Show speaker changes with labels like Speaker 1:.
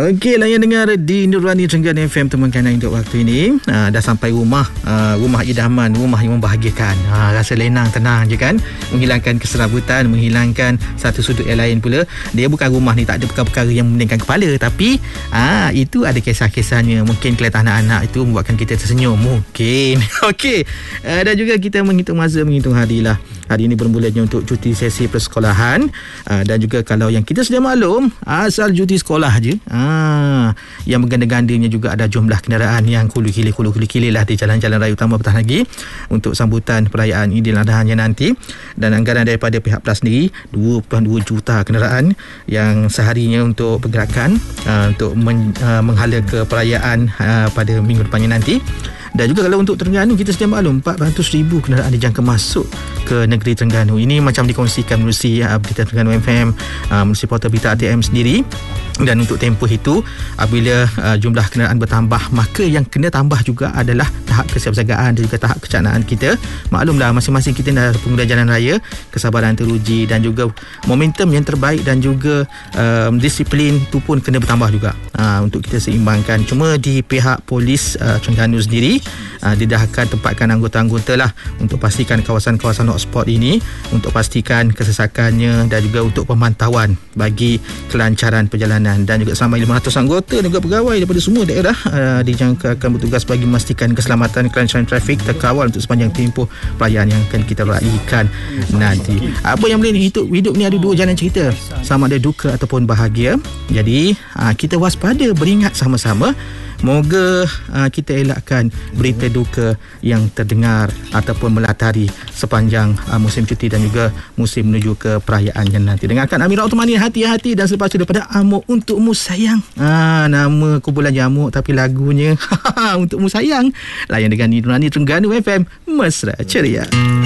Speaker 1: Okey, layan dengar di Nurani Terengganu FM temukan untuk waktu ini. Dah sampai rumah, rumah idaman, rumah yang membahagiakan. Rasa lenang, tenang je kan. Menghilangkan keserabutan, menghilangkan satu sudut yang lain pula. Dia bukan rumah ni tak ada perkara-perkara yang memeningkan kepala, tapi itu ada kisah-kisahnya. Mungkin kelihatan anak-anak itu membuatkan kita tersenyum. Mungkin. Okey. Dan juga kita menghitung masa, menghitung hari lah. Hari ini bermulanya untuk cuti sesi persekolahan. Dan juga kalau yang kita sedia maklum, asal cuti sekolah je, yang berganda-gandanya juga ada jumlah kenderaan yang kuli-kili lah di jalan-jalan raya utama petang lagi untuk sambutan perayaan Idul Adha nanti. Dan anggaran daripada pihak PLAS sendiri 2.2 juta kenderaan yang seharinya untuk pergerakan untuk menghala ke perayaan pada minggu depannya nanti. Dan juga kalau untuk Terengganu, kita sedia maklum 400,000 kenderaan dijangka masuk ke negeri Terengganu. Ini macam dikongsikan melalui Berita Terengganu FM, melalui portal Berita ATM sendiri. Dan untuk tempoh itu, apabila jumlah kenderaan bertambah, maka yang kena tambah juga adalah tahap kesiapsiagaan dan juga tahap kecanaan kita. Maklumlah, masing-masing kita dah pengguna jalan raya, kesabaran teruji dan juga momentum yang terbaik dan juga disiplin itu pun kena bertambah juga untuk kita seimbangkan. Cuma di pihak polis Terengganu sendiri, dia dah akan tempatkan anggota-anggota lah untuk pastikan kawasan-kawasan hotspot ini, untuk pastikan kesesakannya dan juga untuk pemantauan bagi kelancaran perjalanan. Dan juga selama 500 anggota dan juga pegawai daripada semua daerah dijangka akan bertugas bagi memastikan keselamatan kelancaran trafik terkawal untuk sepanjang tempoh perayaan yang akan kita raikan nanti. Apa yang boleh hidup ni ada dua jalan cerita, sama ada duka ataupun bahagia. Jadi kita waspada, beringat sama-sama. Moga kita elakkan berita duka yang terdengar ataupun melatari sepanjang musim cuti dan juga musim menuju ke perayaan yang nanti. Dengarkan Amira Uthmani, Hati-Hati, dan selepas itu daripada Amuk Untukmu Sayang. Nama kumpulan Jamuk tapi lagunya Untukmu Sayang. Layan dengan Nurani Terengganu FM, mesra ceria.